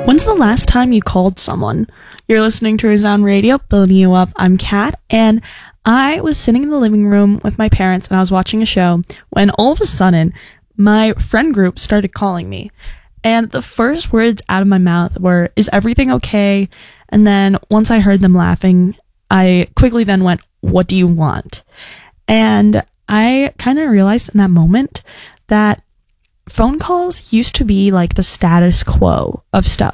When's the last time you called someone? You're listening to Resound Radio, building you up. I'm Kat, and I was sitting in the living room with my parents, and I was watching a show when all of a sudden, my friend group started calling me. And the first words out of my mouth were, "Is everything okay?" And then once I heard them laughing, I quickly then went, "What do you want?" And I kind of realized in that moment that phone calls used to be like the status quo of stuff.